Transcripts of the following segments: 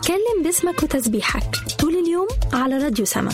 اتكلم باسمك وتسبيحك طول اليوم على راديو سما.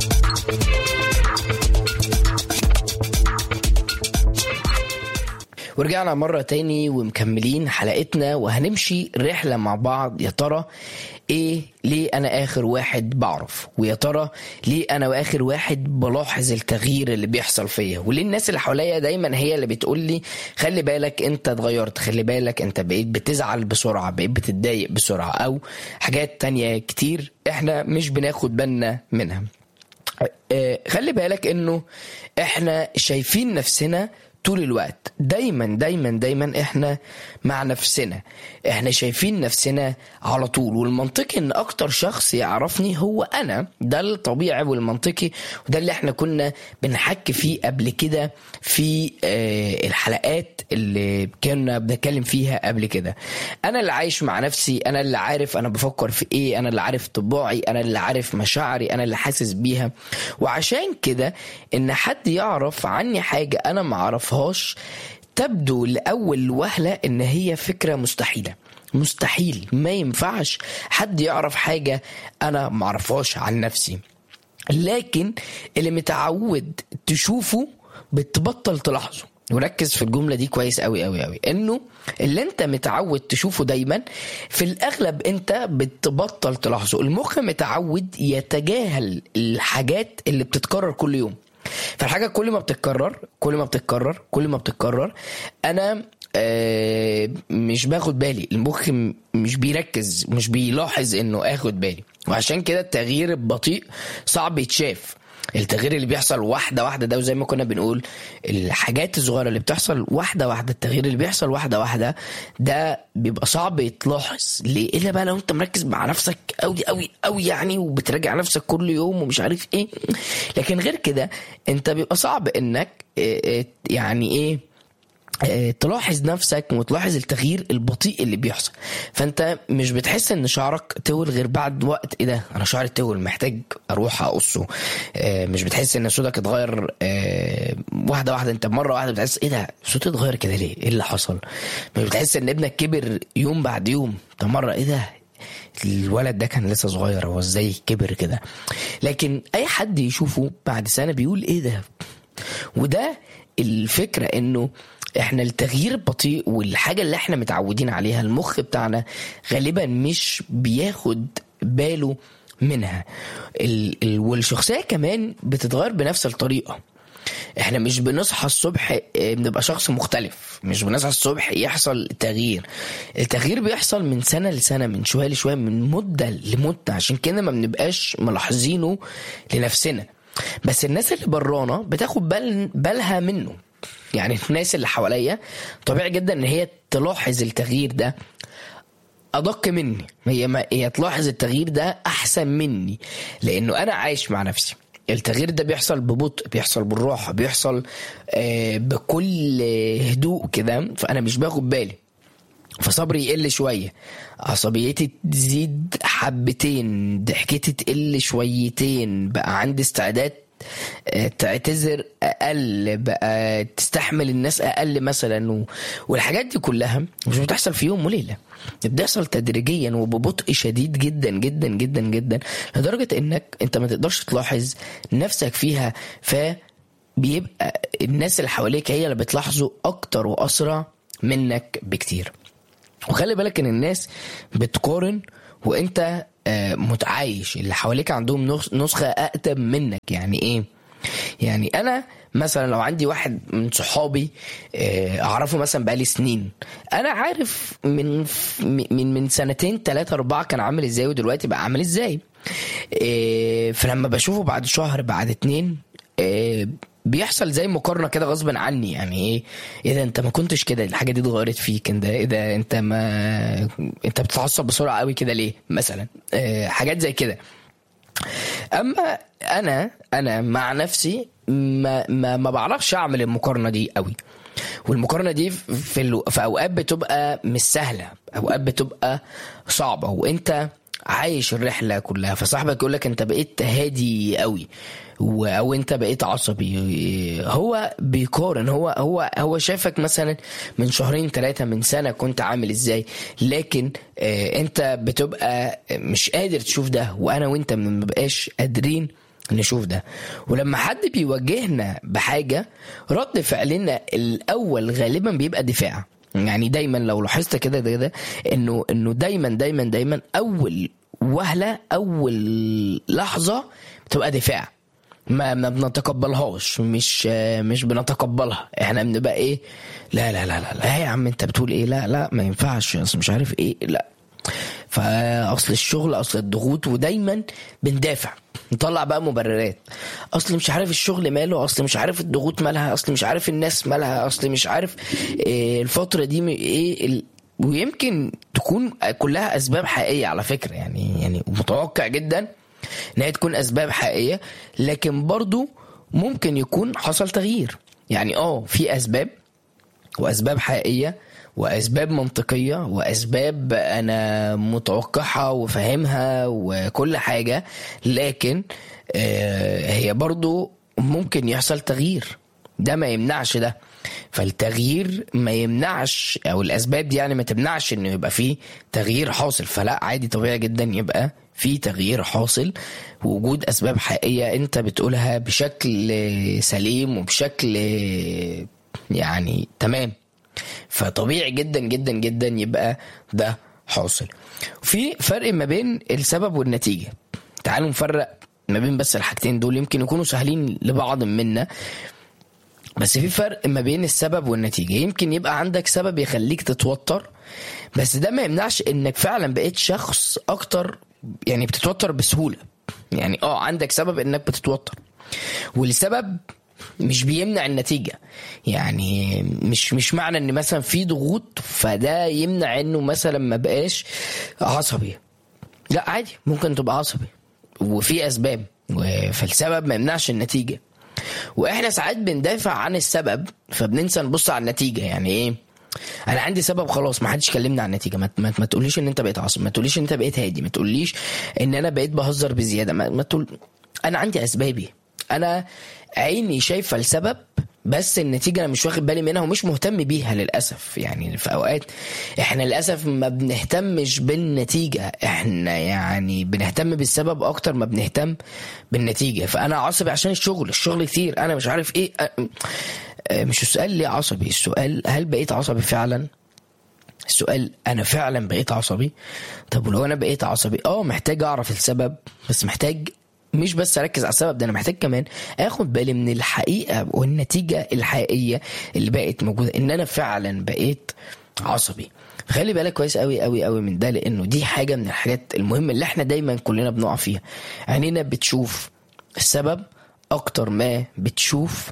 ورجعنا مرة تاني ومكملين حلقتنا وهنمشي رحلة مع بعض. يا ترى ايه ليه انا اخر واحد بعرف، ويا ترى ليه انا اخر واحد بلاحظ التغيير اللي بيحصل فيا، وليه الناس اللي حواليا دايما هي اللي بتقول لي خلي بالك انت اتغيرت، خلي بالك انت بقيت بتزعل بسرعة، بقيت بتتضايق بسرعة، او حاجات تانية كتير احنا مش بناخد بالنا منها. خلي بالك انه احنا شايفين نفسنا طول الوقت، دايما احنا مع نفسنا، احنا شايفين نفسنا على طول. والمنطقي ان اكتر شخص يعرفني هو انا، ده الطبيعي والمنطقي، وده اللي احنا كنا بنحكي فيه قبل كده في الحلقات اللي كنا بنتكلم فيها قبل كده. انا اللي عايش مع نفسي، انا اللي عارف انا بفكر في ايه، انا اللي عارف طباعي، انا اللي عارف مشاعري، انا اللي حاسس بيها. وعشان كده ان حد يعرف عني حاجة انا معرفها تبدو لأول وهلة إن هي فكرة مستحيلة، مستحيل، ما ينفعش حد يعرف حاجة أنا معرفهاش عن نفسي. لكن اللي متعود تشوفه بتبطل تلاحظه. وركز في الجملة دي كويس قوي قوي قوي، إنه اللي أنت متعود تشوفه دايما في الأغلب أنت بتبطل تلاحظه. المخ متعود يتجاهل الحاجات اللي بتتكرر كل يوم. فالحاجة كل ما بتتكرر أنا مش باخد بالي، المخ مش بيركز، مش بيلاحظ إنه أخد بالي. وعشان كده التغيير البطيء صعب يتشاف. التغيير اللي بيحصل واحدة ده، وزي ما كنا بنقول الحاجات الصغيرة اللي بتحصل واحدة، التغيير اللي بيحصل واحدة ده بيبقى صعب يتلاحظ. ليه؟ إلا بقى لو انت مركز مع نفسك قوي يعني، وبتراجع نفسك كل يوم ومش عارف ايه. لكن غير كده انت بيبقى صعب انك يعني ايه تلاحظ نفسك وتلاحظ التغيير البطيء اللي بيحصل. فانت مش بتحس ان شعرك تول غير بعد وقت. ايه ده، انا شعري تول، محتاج اروح اقصه. مش بتحس ان صوتك اتغير واحده، انت مره واحده بتحس ايه ده صوتي اتغير كده ليه، ايه اللي حصل. مش بتحس ان ابنك كبر يوم بعد يوم، طب مره ايه ده الولد ده كان لسه صغير، هو ازاي كبر كده. لكن اي حد يشوفه بعد سنه بيقول ايه ده. وده الفكره، انه احنا التغيير البطيء والحاجة اللي احنا متعودين عليها المخ بتاعنا غالبا مش بياخد باله منها. والشخصية كمان بتتغير بنفس الطريقة. احنا مش بنصحى الصبح بنبقى شخص مختلف، مش بنصحى الصبح يحصل تغيير. التغيير بيحصل من سنة لسنة، من شوية لشوية، من مدة لمدة. عشان كده ما بنبقاش ملاحظينه لنفسنا، بس الناس اللي برانا بتاخد بالها منه. يعني الناس اللي حواليا طبيعي جدا ان هي تلاحظ التغيير ده ادق مني، هي تلاحظ التغيير ده احسن مني، لانه انا عايش مع نفسي. التغيير ده بيحصل ببطء، بيحصل بالراحه، بيحصل بكل هدوء كده، فانا مش باخد بالي. فصبري يقل شويه، عصبيتي تزيد حبتين، ضحكتي تقل شويتين، بقى عندي استعداد تعتذر اقل، بقى تستحمل الناس اقل مثلا. والحاجات دي كلها مش بتحصل في يوم وليله، بتحصل تدريجيا وببطء شديد جدا جدا جدا جدا، لدرجه انك انت ما تقدرش تلاحظ نفسك فيها. فبيبقى الناس اللي حواليك هي اللي بتلاحظوا اكتر واسرع منك بكتير. وخلي بالك ان الناس بتقارن وانت متعايش، اللي حواليك عندهم نسخة أقدم منك. يعني إيه؟ يعني أنا مثلا لو عندي واحد من صحابي أعرفه مثلا بقالي سنين، أنا عارف من سنتين 3 4 كان عامل إزاي ودلوقتي بقى عامل إزاي. فلما بشوفه بعد شهر بعد 2 بيحصل زي مقارنة كده غصبا عني. يعني ايه ده انت ما كنتش كده، الحاجة دي اتغيرت فيك، ايه ده انت بتتعصب بسرعة قوي كده ليه مثلا. حاجات زي كده. اما انا مع نفسي ما بعرفش اعمل المقارنة دي قوي. والمقارنة دي في اوقات بتبقى مش سهلة، اوقات بتبقى صعبة، وانت عايش الرحله كلها، فصاحبك يقول لك انت بقيت هادي قوي او انت بقيت عصبي، هو بيقارن، هو شافك مثلا من شهرين 3 من سنه كنت عامل ازاي، لكن انت بتبقى مش قادر تشوف ده، وانا وانت ما بنبقاش قادرين نشوف ده. ولما حد بيواجهنا بحاجه رد فعلنا الاول غالبا بيبقى دفاع. يعني دايما لو لاحظت كده انه دايما اول وهله، اول لحظه بتبقى دفاع، ما بنتقبلهاش، مش بنتقبلها. احنا بنبقى ايه، لا لا لا لا, لا يا عم انت بتقول ايه، لا ما ينفعش، اصل مش عارف ايه، لا فاصل الشغل، اصل الضغوط، ودايما بندافع، نطلع بقى مبررات، اصل مش عارف الشغل ماله، اصل مش عارف الضغوط مالها، اصل مش عارف الناس مالها، اصل مش عارف الفترة دي ايه ويمكن تكون كلها اسباب حقيقية على فكرة، يعني متوقع جدا ان هي تكون اسباب حقيقية، لكن برضو ممكن يكون حصل تغيير. يعني في اسباب، واسباب حقيقية، واسباب منطقية، واسباب انا متوقعها وفهمها وكل حاجة، لكن هي برضو ممكن يحصل تغيير، ده ما يمنعش ده. فالتغيير ما يمنعش، او الاسباب دي يعني ما تمنعش انه يبقى فيه تغيير حاصل. فلا، عادي طبيعي جدا يبقى في تغيير حاصل، وجود اسباب حقيقية انت بتقولها بشكل سليم وبشكل يعني تمام، فطبيعي جدا جدا جدا يبقى ده حاصل. في فرق ما بين السبب والنتيجة. تعالوا نفرق ما بين بس الحاجتين دول، يمكن يكونوا سهلين لبعض منا، بس في فرق ما بين السبب والنتيجة. يمكن يبقى عندك سبب يخليك تتوتر، بس ده ما يمنعش انك فعلا بقيت شخص اكتر يعني بتتوتر بسهولة. يعني عندك سبب انك بتتوتر، والسبب مش بيمنع النتيجة. يعني مش معنى ان مثلا في ضغوط فده يمنع انه مثلا ما بقاش عصبي، لا عادي ممكن تبقى عصبي وفي اسباب، فالسبب ما يمنعش النتيجة. واحنا ساعات بندافع عن السبب فبننسى نبص على النتيجة. يعني ايه، انا عندي سبب خلاص، ما حدش كلمني عن النتيجة، ما تقوليش ان انت بقيت عصبي، ما تقوليش ان انت بقيت هادي، ما تقوليش ان انا بقيت بهزر بزيادة، ما تقول انا عندي اسبابي، انا عيني شايفة السبب بس النتيجة انا مش واخد بالي منها ومش مهتم بيها للأسف. يعني في اوقات احنا للأسف ما بنهتمش بالنتيجة، احنا يعني بنهتم بالسبب اكتر ما بنهتم بالنتيجة. فانا عصبي عشان الشغل كتير، انا مش عارف ايه، مش السؤال ليه عصبي، السؤال هل بقيت عصبي فعلا، السؤال انا فعلا بقيت عصبي. طب ولو انا بقيت عصبي محتاج اعرف السبب، بس محتاج مش بس اركز على السبب ده، انا محتاج كمان اخد بالي من الحقيقة والنتيجة الحقيقية اللي بقت موجودة، ان انا فعلا بقيت عصبي. خلي بالك كويس قوي قوي قوي من ده، لانه دي حاجة من الحاجات المهمة اللي احنا دايما كلنا بنقع فيها. عينينا بتشوف السبب اكتر ما بتشوف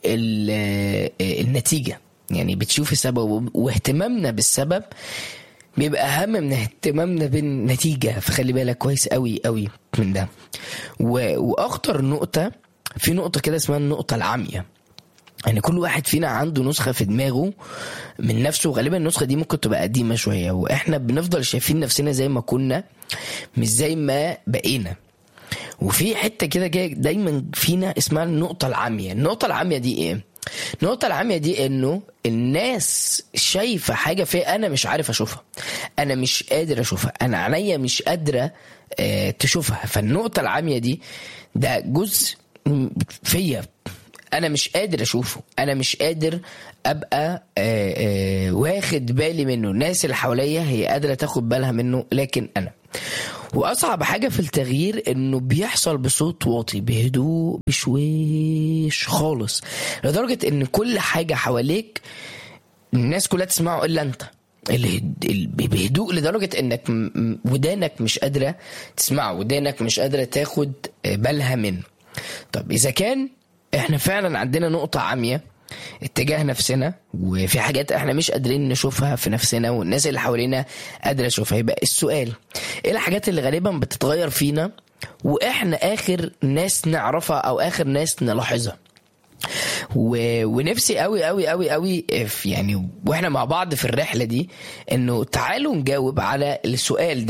النتيجة. يعني بتشوف السبب، واهتمامنا بالسبب بيبقى أهم من اهتمامنا بالنتيجة. فخلي بالك كويس قوي قوي من ده. وأخطر نقطة، في نقطة كده اسمها النقطة العامية. يعني كل واحد فينا عنده نسخة في دماغه من نفسه، وغالبا النسخة دي ممكن تبقى قديمة شوية، وإحنا بنفضل شايفين نفسنا زي ما كنا مش زي ما بقينا. وفي حتة كده جاية دايما فينا اسمها النقطة العامية. النقطة العامية دي ايه؟ النقطة العامية دي انه الناس شايفة حاجة فيها انا مش عارف اشوفها، انا مش قادر اشوفها، انا عينيا مش قادرة تشوفها. فالنقطة العامية دي ده جزء فيا انا مش قادر اشوفه، انا مش قادر ابقى واخد بالي منه. الناس اللي حواليا هي قادرة تاخد بالها منه، لكن انا. واصعب حاجة في التغيير انه بيحصل بصوت واطي، بهدوء، بشويش خالص، لدرجة ان كل حاجة حواليك الناس كلها تسمعه الا انت، بهدوء لدرجة انك ودانك مش قادرة تسمعه، ودانك مش قادرة تاخد بالها منه. طب اذا كان احنا فعلا عندنا نقطة عامية اتجاه نفسنا، وفي حاجات احنا مش قادرين نشوفها في نفسنا والناس اللي حوالينا قادرة تشوفها، يبقى السؤال ايه الحاجات اللي غالبا بتتغير فينا واحنا اخر ناس نعرفها او اخر ناس نلاحظها. ونفسي قوي قوي قوي قوي يعني واحنا مع بعض في الرحلة دي انه تعالوا نجاوب على السؤال ده.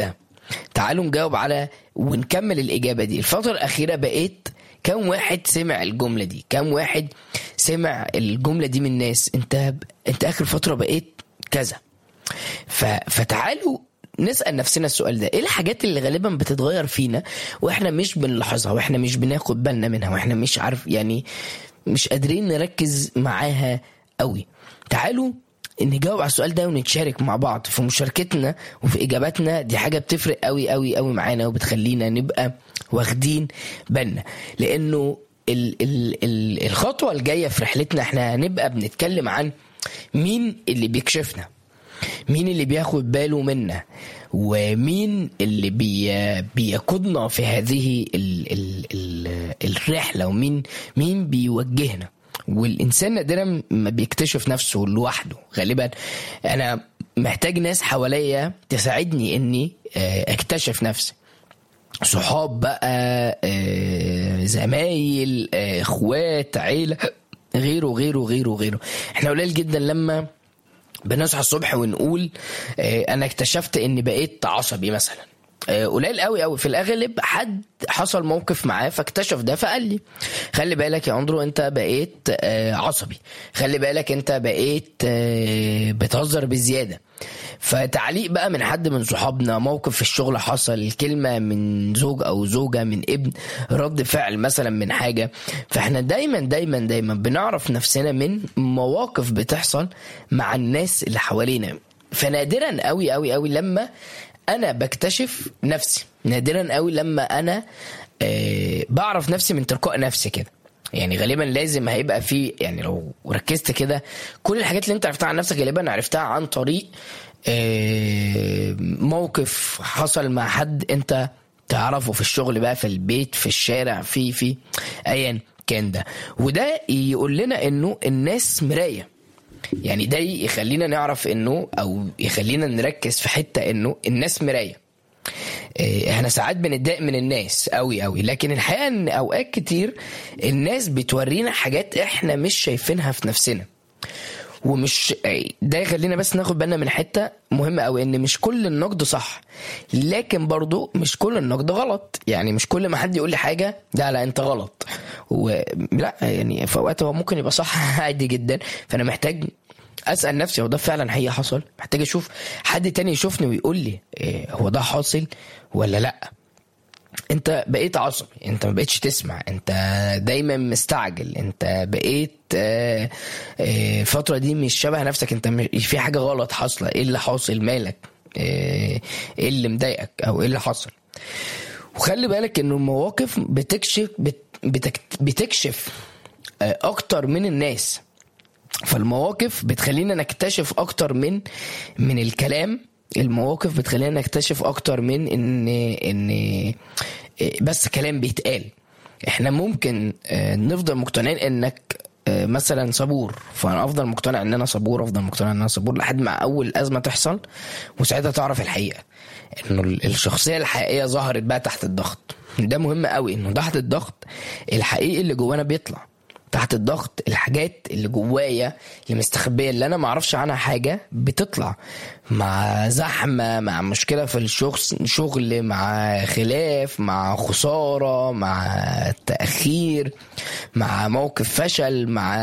تعالوا نجاوب على ونكمل الإجابة دي. الفترة الأخيرة بقيت كم واحد سمع الجملة دي؟ كم واحد سمع الجملة دي من الناس؟ انت آخر فترة بقيت كذا. فتعالوا نسأل نفسنا السؤال ده. ايه الحاجات اللي غالبا بتتغير فينا واحنا مش بنلاحظها واحنا مش بناخد بالنا منها واحنا مش عارف يعني مش قادرين نركز معاها قوي؟ تعالوا نجاوب على السؤال ده ونتشارك مع بعض في مشاركتنا وفي إجاباتنا. دي حاجة بتفرق قوي قوي قوي معانا وبتخلينا نبقى واخدين بالنا، لأنه الخطوة الجاية في رحلتنا احنا هنبقى بنتكلم عن مين اللي بيكشفنا، مين اللي بياخد باله منا، ومين اللي بيقودنا في هذه الرحلة، ومين بيوجهنا. والإنسان نادرا ما بيكتشف نفسه لوحده. غالبا أنا محتاج ناس حواليا تساعدني إني أكتشف نفسي، صحاب بقى، زمايل، اخوات، عيلة، غيره غيره غيره غيره. احنا قليل جدا لما بنصحى الصبح ونقول انا اكتشفت اني بقيت عصبي مثلا. قليل قوي قوي. في الاغلب حد حصل موقف معاه فاكتشف ده فقال لي خلي بالك يا اندرو انت بقيت عصبي، خلي بالك انت بقيت بتهزر بزيادة. فتعليق بقى من حد من صحابنا، موقف في الشغل حصل، كلمة من زوج او زوجة، من ابن، رد فعل مثلا من حاجة. فاحنا دايما دايما دايما بنعرف نفسنا من مواقف بتحصل مع الناس اللي حوالينا. فنادرا قوي قوي قوي لما انا بكتشف نفسي، نادرا قوي لما انا بعرف نفسي من تلقاء نفسي كده. يعني غالبا لازم هيبقى في، يعني لو ركزت كده كل الحاجات اللي انت عرفتها عن نفسك غالبا عرفتها عن طريق موقف حصل مع حد انت تعرفه، في الشغل بقى، في البيت، في الشارع، في ايا كان ده. وده يقول لنا انه الناس مراية. يعني ده يخلينا نعرف انه، او يخلينا نركز في حتة انه الناس مراية. احنا ساعات بنتضايق من الناس قوي قوي، لكن الحقيقة ان اوقات كتير الناس بتورينا حاجات احنا مش شايفينها في نفسنا. ومش ده يخلينا بس ناخد بالنا من حتة مهمة قوي، ان مش كل النقد صح، لكن برضو مش كل النقد غلط. يعني مش كل ما حد يقول لي حاجة ده لا انت غلط، ولا يعني في اوقات هو ممكن يبقى صح عادي جدا. فانا محتاج اسأل نفسي هو ده فعلا حقيقة حصل؟ محتاج اشوف حد تاني يشوفني ويقول لي هو ده حاصل ولا لا. انت بقيت عصبي، انت ما بقيتش تسمع، انت دايما مستعجل، انت بقيت فترة دي مش شبه نفسك، انت في حاجة غلط حاصلة. ايه اللي حاصل؟ مالك؟ ايه اللي مضايقك او ايه اللي حصل؟ وخلي بالك انه المواقف بتكشف اكتر من الناس. فالمواقف بتخلينا نكتشف اكتر من الكلام. المواقف بتخلينا نكتشف اكتر من ان بس كلام بيتقال. احنا ممكن نفضل مقتنعين انك مثلا صبور، فانا افضل مقتنع ان انا صبور، افضل مقتنع ان انا صبور لحد ما اول ازمه تحصل، وساعتها تعرف الحقيقه انه الشخصيه الحقيقيه ظهرت بقى تحت الضغط. ده مهم قوي، انه تحت الضغط الحقيقي اللي جوانا بيطلع. تحت الضغط الحاجات اللي جوايا اللي مستخبيه اللي انا ما اعرفش عنها حاجه بتطلع، مع زحمه، مع مشكله في الشغل، مع خلاف، مع خساره، مع تاخير، مع موقف فشل، مع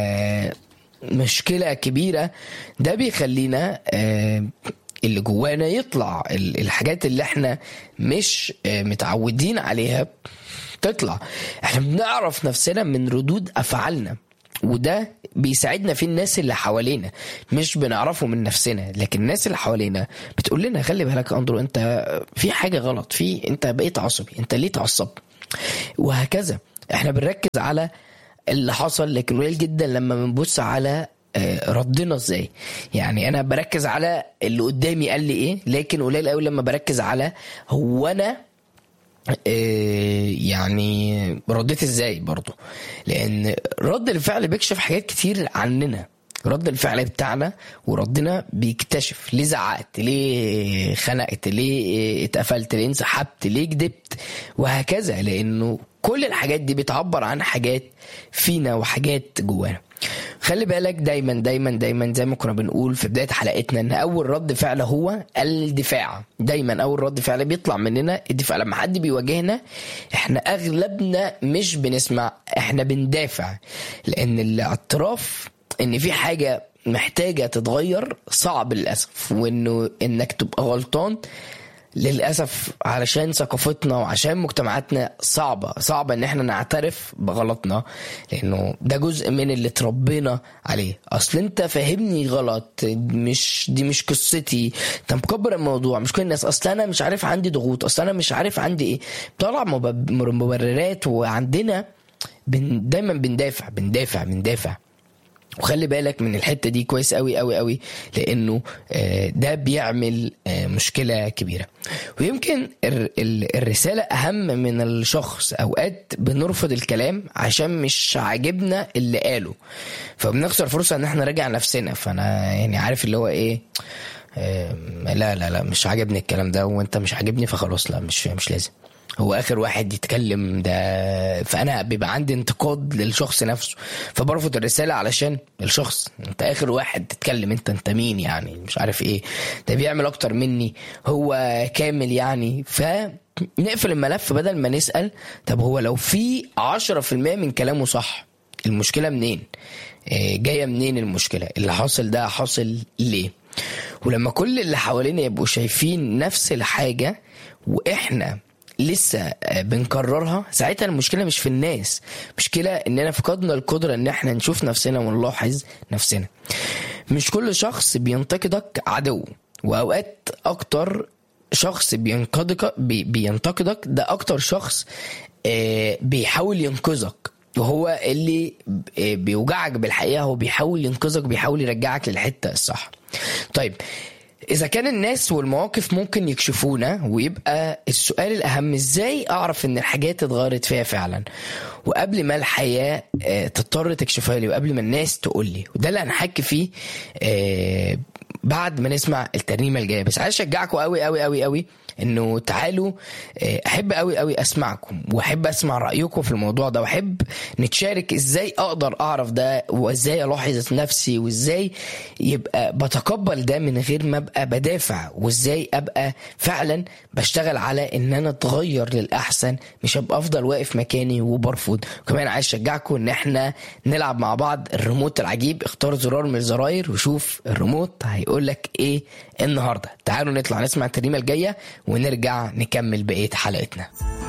مشكله كبيره. ده بيخلينا اللي جوانا يطلع، الحاجات اللي احنا مش متعودين عليها تطلع. احنا بنعرف نفسنا من ردود افعالنا، وده بيساعدنا في الناس اللي حوالينا. مش بنعرفه من نفسنا، لكن الناس اللي حوالينا بتقول لنا خلي بالك اندرو انت في حاجة غلط، انت بقيت عصبي، انت ليه تعصب، وهكذا. احنا بنركز على اللي حصل، لكن قليل جدا لما بنبص على ردنا ازاي. يعني انا بركز على اللي قدامي قال لي ايه، لكن قليل قوي لما بركز على هو انا يعني رديت ازاي برضو. لان رد الفعل بيكشف حاجات كتير عننا. رد الفعل بتاعنا وردنا بيكتشف ليه زعقت، ليه خنقت، ليه اتقفلت، ليه انسحبت، ليه كدبت، وهكذا. لانه كل الحاجات دي بتعبر عن حاجات فينا وحاجات جوانا. خلي بالك دايما دايما دايما زي ما كنا بنقول في بداية حلقتنا ان اول رد فعل هو الدفاع. دايما اول رد فعل بيطلع مننا الدفاع. لما حد بيواجهنا احنا اغلبنا مش بنسمع، احنا بندافع، لان الاعتراف ان في حاجة محتاجة تتغير صعب للأسف، وانه انك تبقى غلطان للأسف علشان ثقافتنا وعشان مجتمعاتنا صعبة ان احنا نعترف بغلطنا، لانه ده جزء من اللي تربينا عليه. اصل انت فاهمني غلط، دي مش قصتي، انت مكبر الموضوع، مش كل الناس، اصل انا مش عارف عندي ضغوط، اصل انا مش عارف عندي ايه، طلع مبررات. وعندنا دايما بندافع. وخلي بالك من الحتة دي كويس قوي قوي قوي، لانه ده بيعمل مشكلة كبيرة. ويمكن الرسالة اهم من الشخص. اوقات بنرفض الكلام عشان مش عاجبنا اللي قاله، فبنخسر فرصة ان احنا نراجع نفسنا. فانا يعني عارف اللي هو ايه، لا مش عاجبني الكلام ده، وانت مش عاجبني، فخلاص لا مش لازم، هو اخر واحد يتكلم ده. فانا بيبقى عندي انتقاد للشخص نفسه، فبرفض الرسالة علشان الشخص. انت اخر واحد تتكلم، انت مين يعني، مش عارف ايه، ده بيعمل اكتر مني، هو كامل يعني. فنقفل الملف بدل ما نسأل طب هو لو في 10% من كلامه صح، المشكلة منين؟ جاية منين المشكلة؟ اللي حاصل ده حاصل ليه؟ ولما كل اللي حوالينا يبقوا شايفين نفس الحاجة واحنا لسه بنكررها، ساعتها المشكلة مش في الناس، مشكلة اننا فقدنا القدرة ان احنا نشوف نفسنا ونلاحظ نفسنا. مش كل شخص بينتقدك عدو، واوقات اكتر شخص بينتقدك ده اكتر شخص بيحاول ينقذك، وهو اللي بيوجعك بالحقيقة، هو بيحاول ينقذك، بيحاول يرجعك للحتة الصح. طيب إذا كان الناس والمواقف ممكن يكشفونا، ويبقى السؤال الأهم إزاي أعرف إن الحاجات اتغيرت فيها فعلا، وقبل ما الحياة تضطر تكشفها لي، وقبل ما الناس تقول لي. وده اللي هنحكي فيه بعد ما نسمع الترنيمة الجاية. بس عايز أشجعكم قوي قوي قوي قوي انه تعالوا، احب قوي قوي اسمعكم، واحب اسمع رأيكم في الموضوع ده، واحب نتشارك ازاي اقدر اعرف ده، وازاي الاحظ نفسي، وازاي يبقى بتقبل ده من غير ما ابقى بدافع، وازاي ابقى فعلا بشتغل على ان انا اتغير للاحسن، مش ابقى افضل واقف مكاني وبرفض. وكمان عايز اشجعكم ان احنا نلعب مع بعض الريموت العجيب. اختار زرار من الزراير وشوف الريموت هيقول لك ايه النهارده. تعالوا نطلع نسمع الترنيمة الجاية ونرجع نكمل بقية حلقتنا.